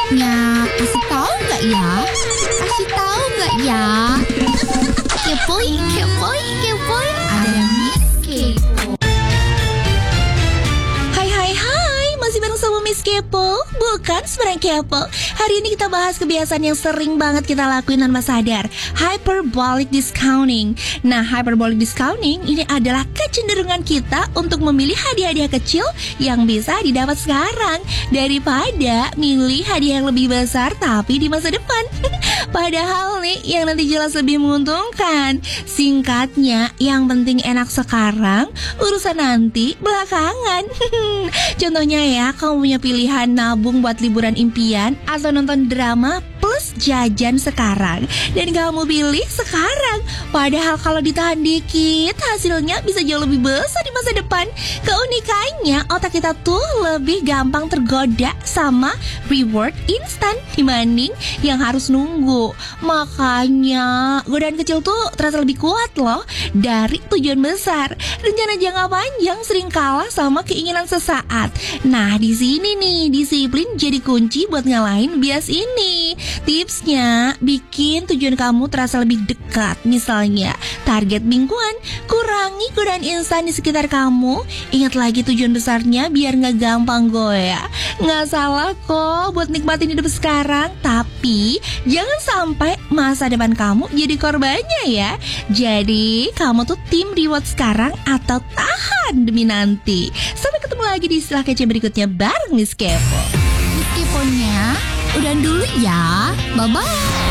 Nya, kasih tahu nggak ya? Kasih tahu nggak ya? Kepoin, kepoin, kepoin. Ada Miss Kepo. Hai, masih bareng sama Miss Kepo. Bukan sembarang kepo. Hari ini kita bahas kebiasaan yang sering banget kita lakuin tanpa sadar, hyperbolic discounting. Nah, hyperbolic discounting ini adalah kecenderungan kita untuk memilih hadiah-hadiah kecil yang bisa didapat sekarang daripada milih hadiah yang lebih besar tapi di masa depan. Padahal nih yang nanti jelas lebih menguntungkan. Singkatnya, yang penting enak sekarang, urusan nanti belakangan. Contohnya ya, kamu punya pilihan nabung buat liburan impian atau nonton drama plus jajan sekarang, dan kamu pilih sekarang. Padahal kalau ditahan dikit, hasilnya bisa jauh lebih besar di masa depan. Keunikannya, otak kita tuh lebih gampang tergoda sama reward instan dibanding yang harus nunggu. Makanya godaan kecil tuh terasa lebih kuat loh dari tujuan besar. Rencana jangka panjang sering kalah sama keinginan sesaat. Nah, di sini nih disiplin jadi kunci buat ngalahin bias ini. Tipsnya, bikin tujuan kamu terasa lebih dekat. Misalnya, target mingguan, kurangi godaan instan di sekitar kamu. Ingat lagi tujuan besarnya biar gak gampang goyah. Gak salah kok buat nikmatin hidup sekarang, tapi jangan sampai masa depan kamu jadi korbannya ya. Jadi, kamu tuh tim reward sekarang atau tahan demi nanti. Sampai ketemu lagi di istilah kece berikutnya bareng Miss Kepo. Miss Keponya, udah dulu ya. Bye-bye.